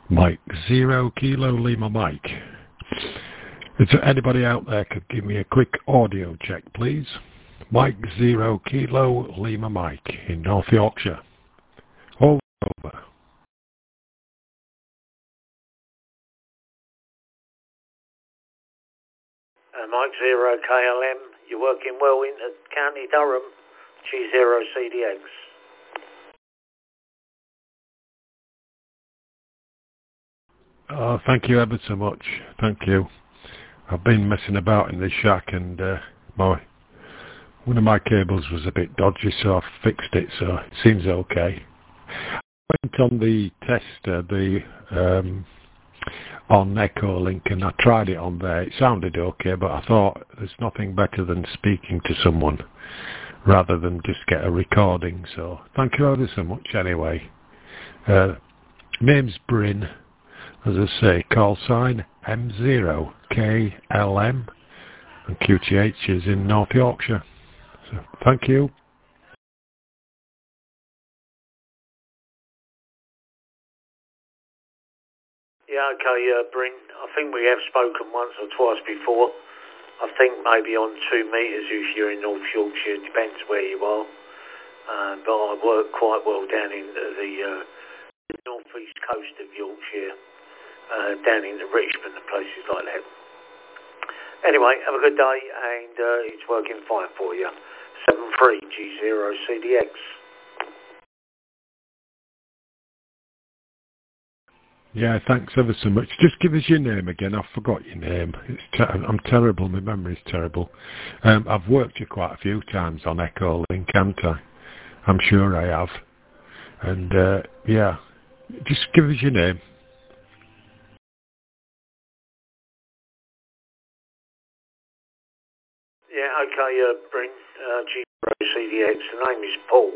Mike 0 Kilo Lima Mike. Is there anybody out there could give me a quick audio check, please? Mike 0 Kilo Lima Mike in North Yorkshire. Over. Mike 0 KLM, you're working well in County Durham, G0CDX. Oh, thank you ever so much. Thank you. I've been messing about in this shack and one of my cables was a bit dodgy, so I fixed it, so it seems okay. I went on the tester, on Echolink, and I tried it on there. It sounded okay, but I thought there's nothing better than speaking to someone rather than just get a recording. So thank you ever so much anyway. Name's Bryn, as I say, call sign M0KLM, and QTH is in North Yorkshire. So thank you. Yeah, okay, Bryn. I think we have spoken once or twice before. I think maybe on 2 metres if you're in North Yorkshire, depends where you are. But I work quite well down in the north-east coast of Yorkshire, down into Richmond and places like that. Anyway, have a good day, and it's working fine for you. 73 G0CDX. Yeah, thanks ever so much. Just give us your name again. I forgot your name. I'm terrible. My memory's terrible. I've worked you quite a few times on Echolink, haven't I? I'm sure I have. And yeah, just give us your name. Yeah, okay, Bryn, G0CDX. The name is Paul,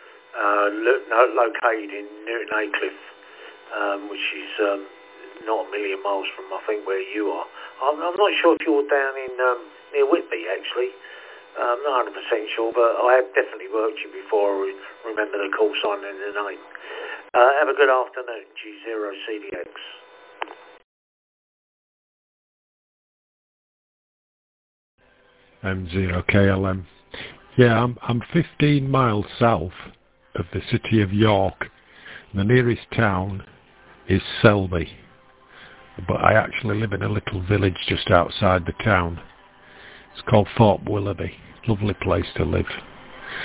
located in Newton Aycliffe, which is not a million miles from, I think, where you are. I'm not sure if you're down in near Whitby, actually. I'm not 100% sure, but I have definitely worked you before. I remember the call sign and the name. Have a good afternoon, G0CDX. M0KLM. Yeah, I'm 15 miles south of the city of York. The nearest town is Selby, but I actually live in a little village just outside the town. It's called Thorpe Willoughby. Lovely place to live.